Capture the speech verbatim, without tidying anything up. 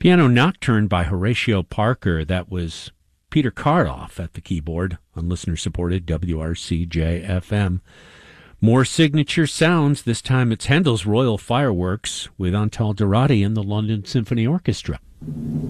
Piano Nocturne by Horatio Parker. That was Peter Karloff at the keyboard on listener-supported W R C J F M. More signature sounds. This time it's Handel's Royal Fireworks with Antal Dorati and the London Symphony Orchestra.